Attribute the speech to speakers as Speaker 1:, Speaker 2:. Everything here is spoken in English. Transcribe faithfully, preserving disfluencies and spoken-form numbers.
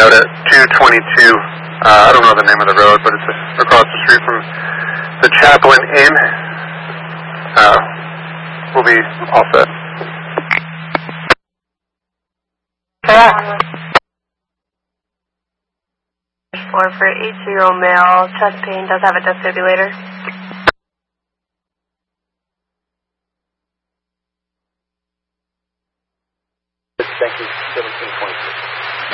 Speaker 1: Out at two twenty-two, uh, I don't know the name of the road, but it's across the street from the Chaplain Inn. Uh, we'll be all set.
Speaker 2: Correct. Four for eighty-year-old male, chest pain, does have a defibrillator.
Speaker 3: Thank you, seventeen twenty-six.